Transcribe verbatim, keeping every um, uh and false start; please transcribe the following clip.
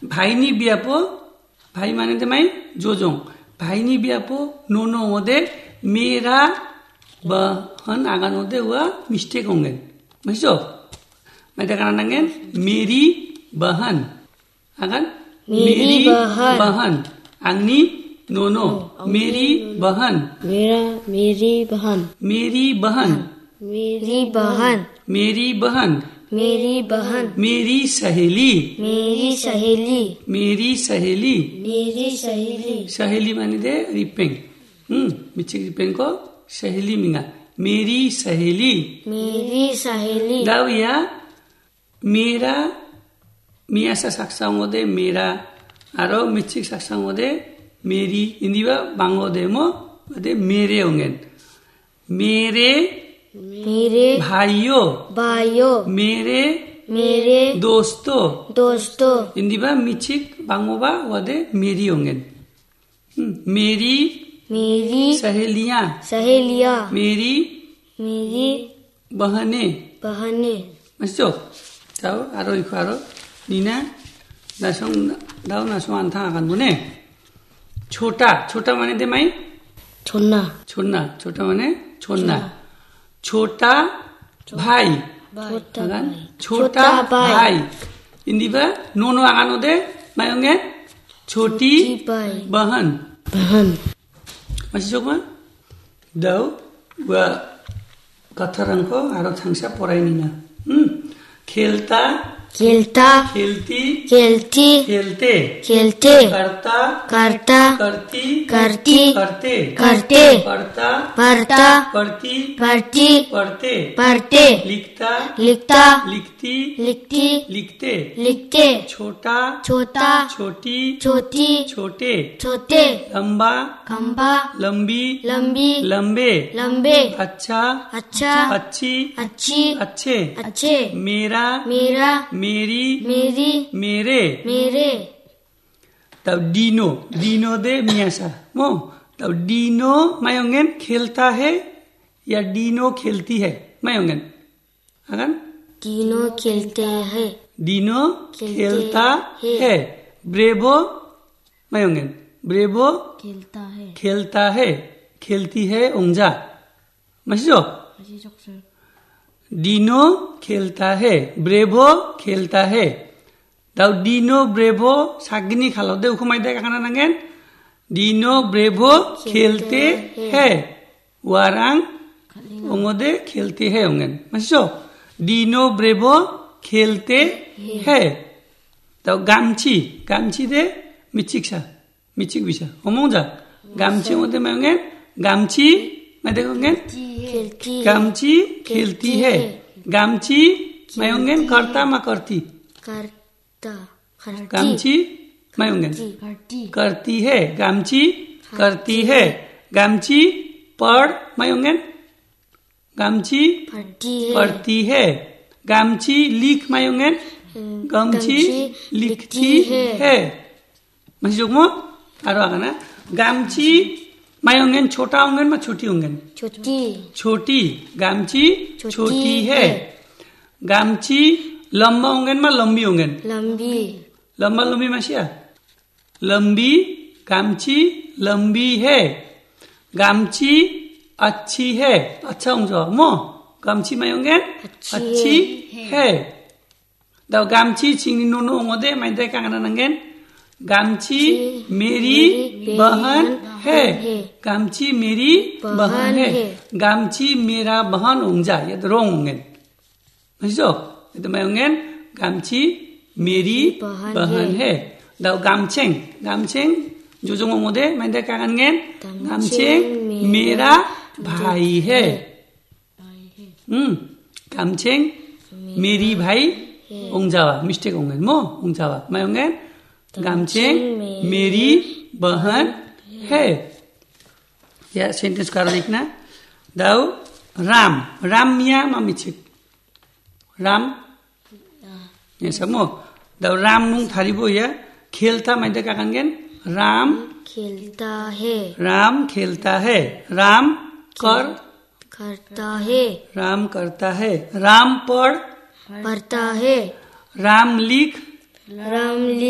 भाईनी बियापो भाई माने ते माई जोजों भाईनी बियापो नोनो ओदे मेरा बहन आगान ओदे वा मिस्टेक होंगे मसो मैं ते करना नंगे मेरी बहन आगान मेरी बहन बहन आंगनी नोनो मेरी बहन मेरा मेरी बहन मेरी बहन मेरी बहन मेरी बहन मेरी बहन मेरी सहेली मेरी सहेली मेरी सहेली मेरी सहेली सहेली माने दे रिपेंग हम्म मिचिक रिपेंग को सहेली मिंगा मेरी सहेली मेरी सहेली दाव या मेरा मिया सा saksango de मेरा आरो मिचिक saksango de मेरी इंदिवा बांगो दे मो दे मेरे होंगे मेरे मेरे भाइयों भाइयों मेरे मेरे दोस्तों दोस्तों इंदिवा मिचिक बांगोबा वदे मेरी होंगे मेरी मेरी सहेलियां सहेलियां मेरी मेरी बहनें बहनें मस्तो जाओ आरो इको आरो नीना नासों दाव नासों अंथा आगन बुने छोटा छोटा माने दे माई छोड़ना छोड़ना छोटा माने छोड़ना छोटा भाई छोटा छोटा भाई इंदिबा नोनो आगानो दे मायोंगे छोटी बहन बहन मासिजोगमा दाव वा कथरंको आरो थांसा परायनिना हम खेलता खेलता खेलती खेलती खेलते खेलते करता करता करती करती करते करते पढ़ता पढ़ता पढ़ती पढ़ती पढ़ते पढ़ते लिखता लिखता लिखती लिखती लिखते लिखते छोटा छोटा छोटी छोटी छोटे छोटे लंबा खंबा लंबी लंबी लंबे लंबे अच्छा अच्छा अच्छी अच्छी अच्छे अच्छे मेरा मेरा मेरी मेरी मेरे मेरे तब डीनो डीनो दे मियासा मो तब डीनो मायोंगन खेलता है या डीनो खेलती है मायोंगन अगन तीनों खेलते हैं डीनो खेलता है ब्रेवो मायोंगन ब्रेवो खेलता है खेलता है खेलती है ओंजा मसिजो डीनो खेलता है ब्रेवो खेलता है दाउ डीनो ब्रेवो सागनी खालो दे उखुमाय दे काना नांगेन डीनो ब्रेवो खेलते है वारांग ओंगोदे खेलते है ओंगेन मसिजो डीनो ब्रेवो खेलते है दाउ गामची गामची दे मिचिकसा मिचिक बिसा होमोंजा गामची ओदे मायोंगेन गामची मादे कोंगेन गामची खेलती है गामची मायोंगेन करता मा करती करता गामची मायोंगेन करती है गामची करती है गामची पढ़ मायोंगेन गामची पढ़ती है गामची लिख मायोंगेन गामची लिखती है मसिजोगमो आरो आगाना गामची मायोंगेन छोटा होंगेन मा छोटी होंगेन छोटी छोटी गामची छोटी है गामची लंबा होंगेन मा लंबी होंगेन लंबी लंबा लंबी मासिया लंबी गामची लंबी है गामची अच्छी है अच्छा होंगजो मो गामची मायोंगेन अच्छी है दाउ गामची चिंगनी नोनो होंगोदे माइदे कांगना नांगेन गामची मेरी बहन है गामची मेरी बहन है गामची मेरा बहन होंजा ये तो रोंग होंगे मसिजो ये तो मैं होंगे गामची मेरी बहन है दाउ गामचेंग गामचेंग जो जो मोदे मैं दे कांगने गामचेंग मेरा भाई है हम्म गामचेंग मेरी भाई होंजावा मिस्टेक होंगे मो होंजावा मैं होंगे गामचेंग मेरी बहन है या सेंटेंस कर लिखना दाउ राम राम मिया मामिचिक राम ये समो दाउ राम नुंग थारिबो या खेलता माइदे काकानगेन राम खेलता है राम खेलता है राम कर करता है राम करता है राम पढ़ पढ़ता है राम लिख राम लिख